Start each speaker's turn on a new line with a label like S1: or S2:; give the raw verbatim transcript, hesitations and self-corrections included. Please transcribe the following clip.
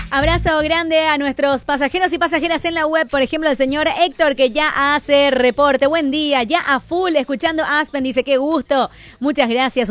S1: Abrazo grande a nuestros pasajeros y pasajeras en la web. Por ejemplo, el señor Héctor, que ya hace reporte. Buen día, ya a full, escuchando Aspen. Dice, qué gusto. Muchas gracias.